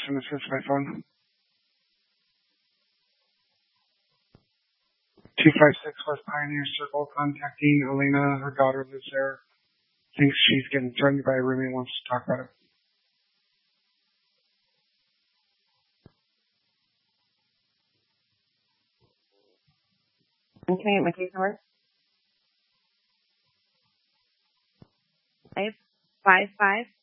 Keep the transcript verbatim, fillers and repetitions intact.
and assist by phone. two five six West Pioneer Circle, contacting Elena. Her daughter lives there. Thinks she's getting threatened by a roommate and wants to talk about it. Can I get my case number? Five five five